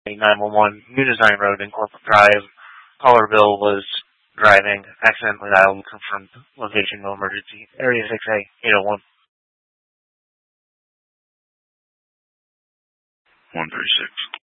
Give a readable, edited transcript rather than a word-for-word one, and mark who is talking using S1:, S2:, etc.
S1: 911, New Design Road in Corporate Drive. Caller Bill was driving, accidentally dialed, confirmed location, no emergency. Area 6A, 801.
S2: 136.